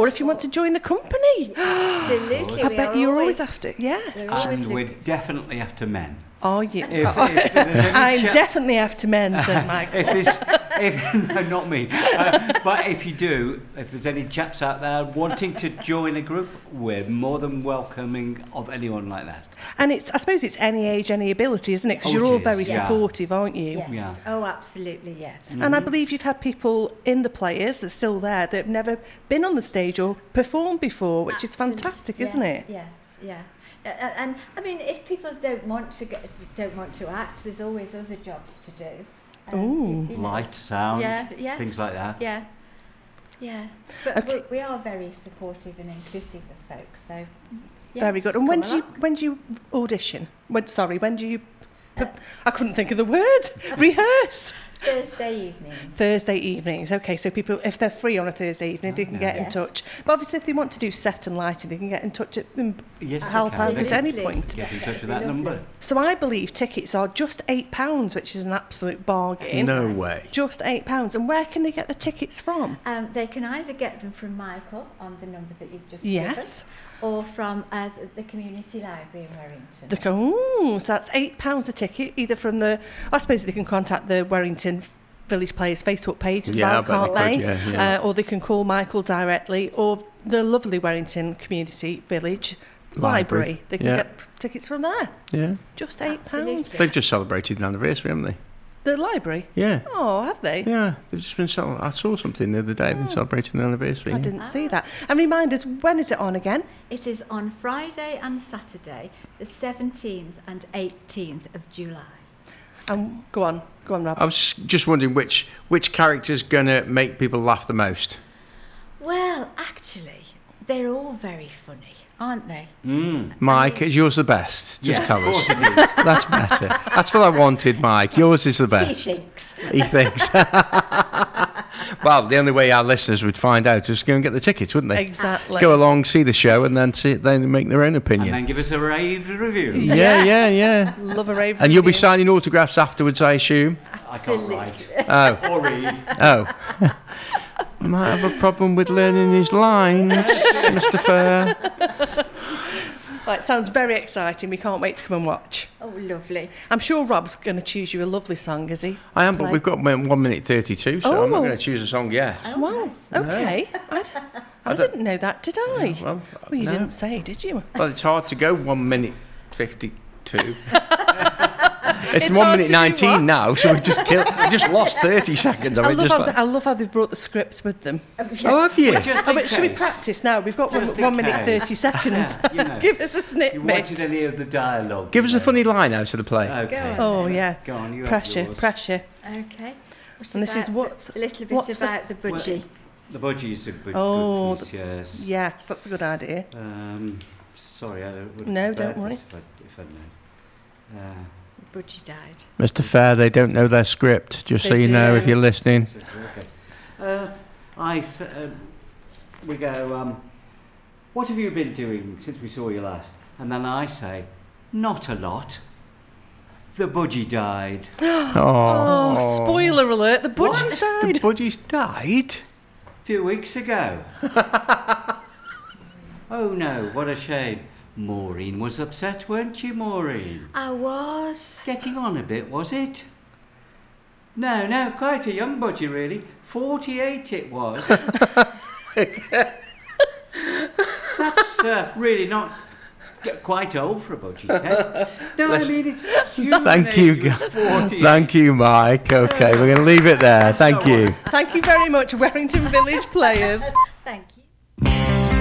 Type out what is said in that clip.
or if you want to join the company. Absolutely. I bet you're always after. Yes. And we're definitely after men. Are you? If there's any I'm definitely after men, says Michael. No, not me. But if you do, if there's any chaps out there wanting to join a group, we're more than welcoming of anyone like that. And I suppose it's any age, any ability, isn't it? Because you're all very supportive, aren't you? Yes. Yeah. Oh, absolutely, yes. And I believe you've had people in the players that are still there that have never been on the stage or performed before, which is fantastic, isn't it? Yes, yeah. And I mean, if people don't want to act, there's always other jobs to do. Ooh. You know. Light, sound, things like that. Yeah. But we are very supportive and inclusive of folks. So very good. And when do you audition? When do you? I couldn't think of the word. Rehearse. Thursday evenings. Okay, so people, if they're free on a Thursday evening, they can get in touch. But obviously, if they want to do set and lighting, they can get in touch at help out at any point. Get in touch with that number. So I believe tickets are just £8, which is an absolute bargain. No way. Just £8. And where can they get the tickets from? They can either get them from Michael on the number that you've just Yes. given, or from the community library in Warrington. So that's £8 a ticket, either from I suppose they can contact the Warrington Village Players Facebook page as well, can't they? Or they can call Michael directly, or the lovely Warrington Community Village Library. They can get tickets from there. Yeah. Just £8. They've just celebrated an anniversary, haven't they? The library? Yeah. Oh, have they? Yeah, they've just been I saw something the other day, they're celebrating the anniversary. I didn't see that. And remind us, when is it on again? It is on Friday and Saturday, the 17th and 18th of July. Go on, Rob. I was just wondering which character's going to make people laugh the most? Well, actually, they're all very funny, aren't they? Mike, is yours the best? Just tell us. Of course it is. That's better. That's what I wanted, Mike. Yours is the best. He thinks. Well, the only way our listeners would find out is go and get the tickets, wouldn't they? Exactly. Go along, see the show, and then make their own opinion. And then give us a rave review. Yeah. Love a rave And you'll be review. signing autographs afterwards, I assume? I can't write. Oh. Or read. Oh. Might have a problem with learning his lines, Mr. Fair. Well, it sounds very exciting. We can't wait to come and watch. Oh, lovely. I'm sure Rob's going to choose you a lovely song, is he? I am, but we've got 1 minute 32, so I'm not going to choose a song yet. Well, okay. I didn't know that, did I? Well, You didn't say, did you? Well, it's hard to go 1 minute 52. It's It's 1 hard minute to do 19 what? now, so we just lost 30 seconds. I love how they've brought the scripts with them. Oh, have you? But should we practice now? We've got Just in 1 minute case. 30 seconds. Yeah, Give us a You snippet. wanted any of the dialogue? Give us a funny line out of the play. Okay. Oh, yeah. Go on, you have Pressure. Okay. And this is what's... A little bit what's about the budgie. The budgie's a good Oh, piece, yes. Yes, that's a good idea. Sorry, I wouldn't No, have don't read worry. this if I'd known. Budgie died. Mr. Fair, they don't know their script, just so They you know do. if you're listening. We go, what have you been doing since we saw you last? And then I say, not a lot. The budgie died. Oh, spoiler alert, the budgie's The died. budgie's died? A few weeks ago. Oh no, what a shame. Maureen was upset, weren't you, Maureen? I was. Getting on a bit, was it? No, quite a young budgie, really. 48 it was. That's really not quite old for a budgie, Ted. No, I mean, it's human Thank you, age was 48. Thank you, Mike. Okay, we're going to leave it there. Thank you. Thank you very much, Warrington Village Players. Thank you.